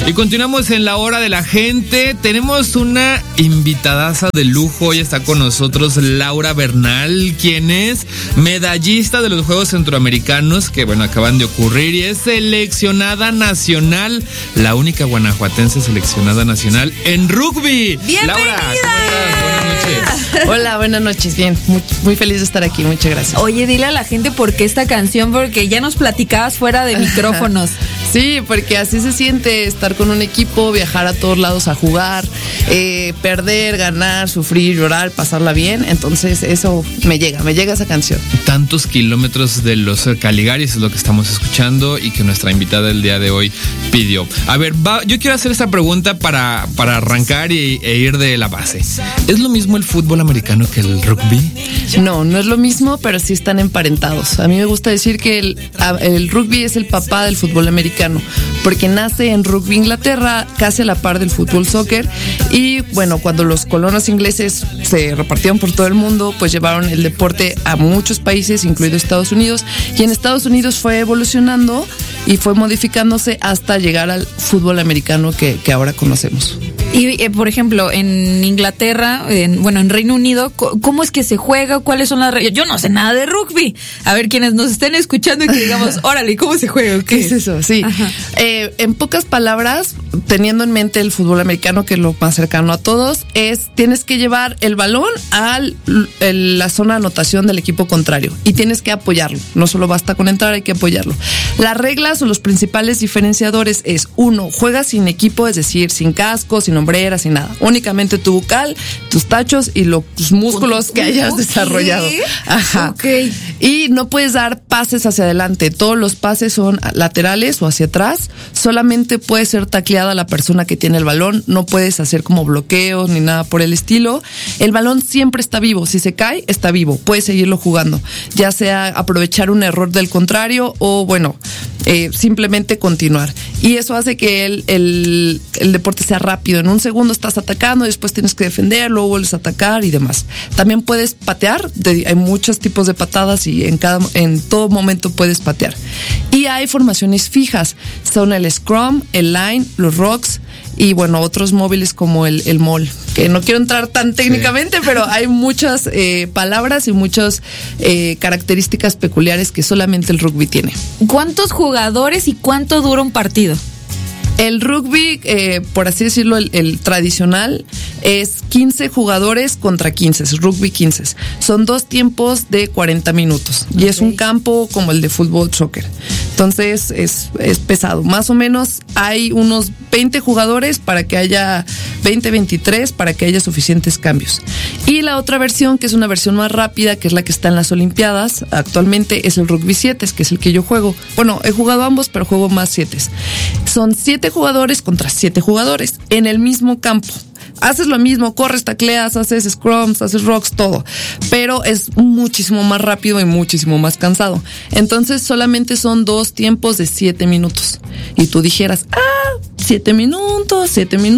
Y continuamos en la hora de la gente. Tenemos una invitadaza de lujo. Hoy está con nosotros Laura Bernal, quien es medallista de los Juegos Centroamericanos que, bueno, acaban de ocurrir y es seleccionada nacional, la única guanajuatense seleccionada nacional en rugby. ¡Bienvenida! Laura, ¿cómo estás? Buenas noches. Hola, buenas noches. Bien, muy feliz de estar aquí. Muchas gracias. Oye, dile a la gente por qué esta canción, porque ya nos platicabas fuera de micrófonos. Sí, porque así se siente estar con un equipo, viajar a todos lados a jugar, perder, ganar, sufrir, llorar, pasarla bien. Entonces eso me llega esa canción. Tantos kilómetros de los Caligaris es lo que estamos escuchando y que nuestra invitada del día de hoy pidió. A ver, yo quiero hacer esta pregunta para arrancar e ir de la base. ¿Es lo mismo el fútbol americano que el rugby? No es lo mismo, pero sí están emparentados. A mí me gusta decir que el rugby es el papá del fútbol americano, porque nace en Rugby, Inglaterra, casi a la par del fútbol soccer. Y bueno, cuando los colonos ingleses se repartieron por todo el mundo, pues llevaron el deporte a muchos países, incluido Estados Unidos. Y en Estados Unidos fue evolucionando y fue modificándose hasta llegar al fútbol americano que ahora conocemos. Y, por ejemplo, en Inglaterra, en Reino Unido, ¿cómo es que se juega? ¿Cuáles son las reglas? Yo no sé nada de rugby. A ver, quienes nos estén escuchando y que digamos, órale, ¿cómo se juega? ¿Qué es eso? Sí. En pocas palabras, teniendo en mente el fútbol americano, que es lo más cercano a todos, tienes que llevar el balón a la zona de anotación del equipo contrario y tienes que apoyarlo. No solo basta con entrar, hay que apoyarlo. Las reglas o los principales diferenciadores es: 1, juegas sin equipo, es decir, sin casco, sin hombreras, sin nada. Únicamente tu bucal, tus tachos y los músculos que hayas desarrollado. Ajá. Okay. Y no puedes dar pases hacia adelante. Todos los pases son laterales o hacia atrás. Solamente puede ser tacleada la persona que tiene el balón. No puedes hacer como bloqueos ni nada por el estilo. El balón siempre está vivo. Si se cae, está vivo. Puedes seguirlo jugando. Ya sea aprovechar un error del contrario o, simplemente continuar. Y eso hace que el deporte sea rápido. En un segundo estás atacando, después tienes que defender, luego vuelves a atacar y demás. También puedes patear. Hay muchos tipos de patadas y en todo momento puedes patear. Y hay formaciones fijas. Son el scrum, el line, los rocks y otros móviles como el maul, que no quiero entrar tan técnicamente, pero hay muchas palabras y muchas características peculiares que solamente el rugby tiene. ¿Cuántos jugadores y cuánto dura un partido? El rugby, por así decirlo, el tradicional, es 15 jugadores contra 15, es rugby 15. Son 2 tiempos de 40 minutos. Okay. Y es un campo como el de fútbol soccer. Entonces es pesado. Más o menos hay unos 20 jugadores para que haya 23 para que haya suficientes cambios. Y la otra versión, que es una versión más rápida, que es la que está en las Olimpiadas actualmente, es el rugby 7, que es el que yo juego. Bueno, he jugado ambos, pero juego más 7. Son 7 jugadores contra 7 jugadores en el mismo campo. Haces lo mismo, corres, tacleas, haces scrums, haces rocks, todo. Pero es muchísimo más rápido y muchísimo más cansado. Entonces solamente son 2 tiempos de 7 minutos. Y tú dijeras, 7 minutos,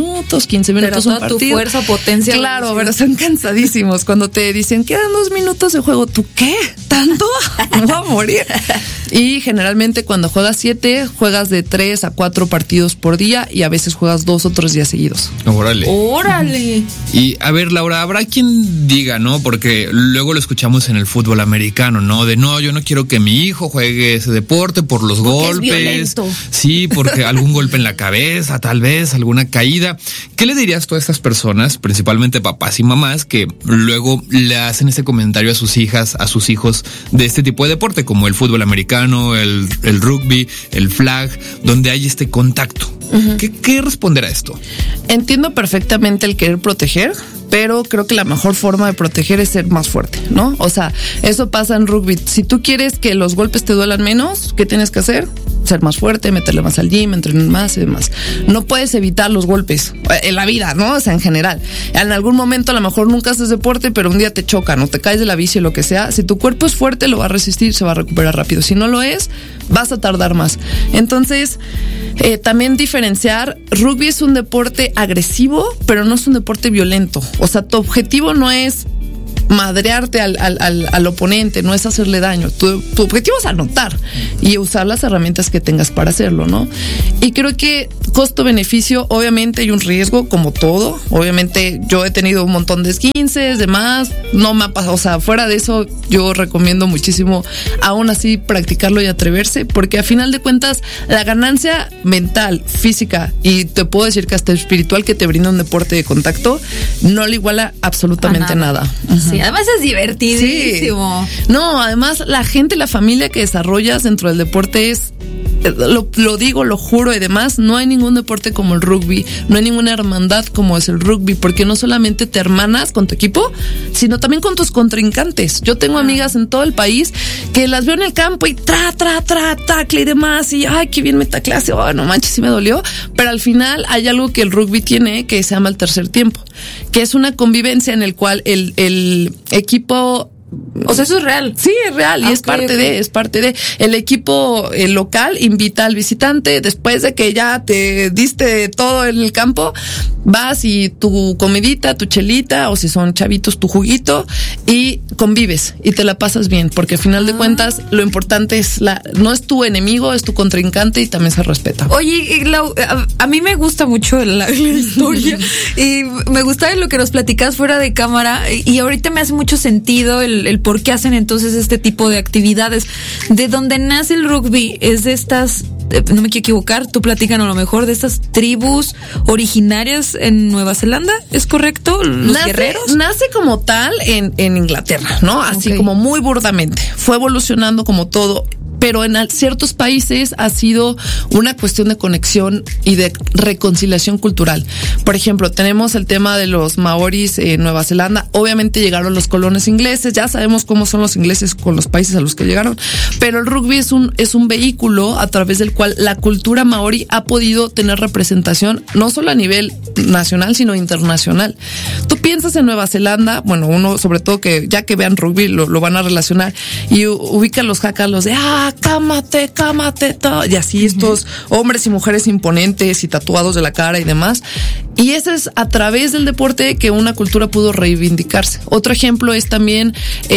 15 minutos un partido. Pero toda tu fuerza, potencia. Claro, pero son cansadísimos. Cuando te dicen, quedan 2 minutos de juego, ¿tú qué? ¿Tanto? Me voy a morir. Y generalmente cuando juegas 7, juegas de 3 a 4 partidos por día y a veces juegas 2 o 3 días seguidos. ¡Órale! Y a ver, Laura, habrá quien diga, ¿no? Porque luego lo escuchamos en el fútbol americano, ¿no? Yo no quiero que mi hijo juegue ese deporte por los golpes. Es violento. Sí, porque algún golpe en la cabeza, tal vez, alguna caída. ¿Qué le dirías tú a estas personas, principalmente papás y mamás, que luego le hacen ese comentario a sus hijas, a sus hijos de este tipo de deporte, como el fútbol americano, el rugby, el flag, donde hay este contacto? Uh-huh. ¿Qué responder a esto? Entiendo perfectamente el querer proteger, pero creo que la mejor forma de proteger es ser más fuerte, ¿no? O sea, eso pasa en rugby. Si tú quieres que los golpes te duelan menos, ¿qué tienes que hacer? Ser más fuerte, meterle más al gym, entrenar más y demás. No puedes evitar los golpes en la vida, ¿no? O sea, en general. En algún momento a lo mejor nunca haces deporte, pero un día te chocan o te caes de la bici o lo que sea. Si tu cuerpo es fuerte, lo va a resistir, se va a recuperar rápido. Si no lo es, vas a tardar más. Entonces, también diferenciar, rugby es un deporte agresivo, pero no es un deporte violento. O sea, tu objetivo no es madrearte al oponente, no es hacerle daño. Tu objetivo es anotar y usar las herramientas que tengas para hacerlo, ¿no? Y creo que costo-beneficio, obviamente hay un riesgo, como todo. Obviamente yo he tenido un montón de esguinces, demás, no me ha pasado, o sea, fuera de eso, yo recomiendo muchísimo aún así practicarlo y atreverse, porque a final de cuentas, la ganancia mental, física y te puedo decir que hasta espiritual que te brinda un deporte de contacto, no le iguala absolutamente nada. Sí, además es divertidísimo. Sí. No, además la gente, la familia que desarrollas dentro del deporte es, lo digo, lo juro y demás, no hay ningún deporte como el rugby, no hay ninguna hermandad como es el rugby, porque no solamente te hermanas con tu equipo, sino también con tus contrincantes. Yo tengo amigas en todo el país que las veo en el campo y tacle y demás, y ay, qué bien me tacleaste, oh, no manches, sí me dolió, pero al final hay algo que el rugby tiene que se llama el tercer tiempo, que es una convivencia en el cual el equipo... O sea, eso es real. Sí, es real y es parte de. El equipo local invita al visitante después de que ya te diste todo en el campo, vas y tu comidita, tu chelita, o si son chavitos, tu juguito, y convives y te la pasas bien, porque al final de cuentas lo importante es no es tu enemigo, es tu contrincante y también se respeta. Oye, a mí me gusta mucho la historia y me gusta lo que nos platicas fuera de cámara, y ahorita me hace mucho sentido el por qué hacen entonces este tipo de actividades. De donde nace el rugby es de estas, no me quiero equivocar, tú platícanos a lo mejor, de estas tribus originarias en Nueva Zelanda, ¿es correcto? ¿Los guerreros? Nace como tal en Inglaterra, ¿no? Así como muy burdamente. Fue evolucionando como todo. Pero en ciertos países ha sido una cuestión de conexión y de reconciliación cultural. Por ejemplo, tenemos el tema de los maoris en Nueva Zelanda. Obviamente llegaron los colonos ingleses, ya sabemos cómo son los ingleses con los países a los que llegaron, pero el rugby es un vehículo a través del cual la cultura maori ha podido tener representación no solo a nivel nacional, sino internacional. Tú piensas en Nueva Zelanda, bueno, uno sobre todo que ya que vean rugby lo van a relacionar y ubican los hakas, los de cámate, y así estos hombres y mujeres imponentes y tatuados de la cara y demás. Y ese es a través del deporte que una cultura pudo reivindicarse. Otro ejemplo es también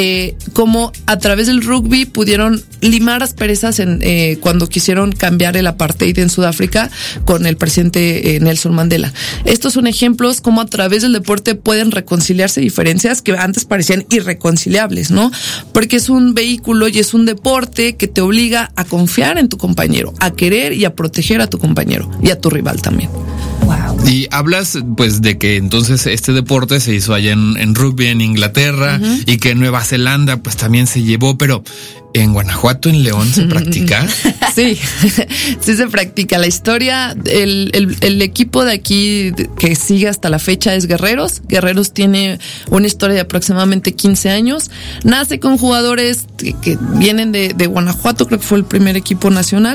cómo a través del rugby pudieron limar asperezas cuando quisieron cambiar el apartheid en Sudáfrica con el presidente Nelson Mandela. Estos son ejemplos cómo a través del deporte pueden reconciliarse diferencias que antes parecían irreconciliables, ¿no? Porque es un vehículo y es un deporte que te obliga a confiar en tu compañero, a querer y a proteger a tu compañero y a tu rival también. Wow. Y hablas pues de que entonces este deporte se hizo allá en rugby en Inglaterra y que en Nueva Zelanda pues también se llevó, pero ¿en Guanajuato, en León se practica? Sí, sí se practica. La historia, el equipo de aquí que sigue hasta la fecha es Guerreros. Guerreros tiene una historia de aproximadamente 15 años. Nace con jugadores que vienen de Guanajuato, creo que fue el primer equipo nacional,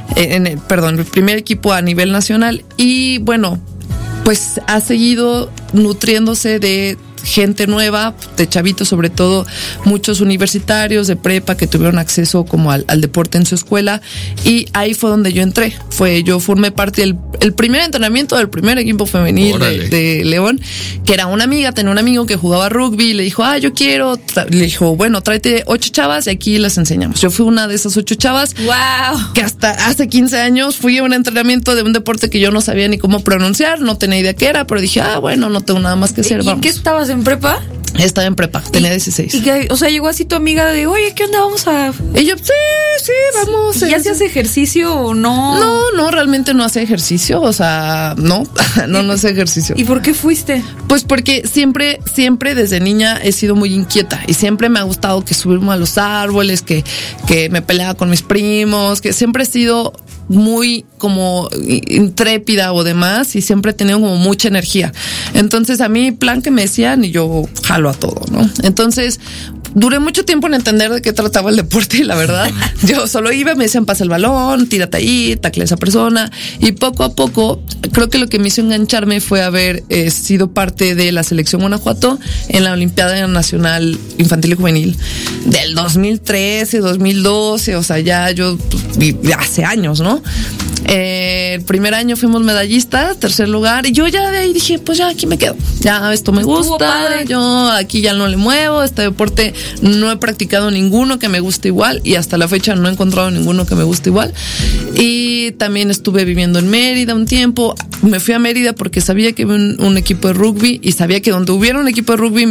el primer equipo a nivel nacional. Y bueno, pues ha seguido nutriéndose de gente nueva, de chavitos, sobre todo muchos universitarios de prepa que tuvieron acceso como al deporte en su escuela, y ahí fue donde yo entré. Yo formé parte del primer entrenamiento del primer equipo femenil de León, que era una amiga, tenía un amigo que jugaba rugby y le dijo, yo quiero, le dijo, bueno, tráete 8 chavas y aquí las enseñamos. Yo fui una de esas 8 chavas. Wow. Que hasta hace 15 años fui a un entrenamiento de un deporte que yo no sabía ni cómo pronunciar, no tenía idea qué era, pero dije, bueno, no tengo nada más que hacer, vamos. ¿Y qué estabas en prepa? Estaba en prepa, tenía 16. Y o sea, llegó así tu amiga de, oye, ¿qué onda? Vamos a... Y yo, sí, vamos. ¿Ya hacías ejercicio o no? No, realmente no hace ejercicio, o sea, no hace ejercicio. ¿Y por qué fuiste? Pues porque siempre desde niña he sido muy inquieta y siempre me ha gustado que subirme a los árboles, que me peleaba con mis primos, que siempre he sido muy como intrépida o demás y siempre he tenido como mucha energía. Entonces a mí plan que me decían y yo jalo a todo, ¿no? Entonces duré mucho tiempo en entender de qué trataba el deporte y la verdad, yo solo iba, me decían pasa el balón, tírate ahí, tacle a esa persona y poco a poco creo que lo que me hizo engancharme fue haber sido parte de la selección Guanajuato en la Olimpiada Nacional Infantil y Juvenil del 2013, 2012, o sea, ya yo hace años, ¿no? El primer año fuimos medallistas, tercer lugar, y yo ya de ahí dije, pues ya aquí me quedo, ya esto me gusta, yo aquí ya no le muevo, este deporte no he practicado ninguno que me guste igual, y hasta la fecha no he encontrado ninguno que me guste igual. Y también estuve viviendo en Mérida un tiempo, me fui a Mérida porque sabía que había un equipo de rugby, y sabía que donde hubiera un equipo de rugby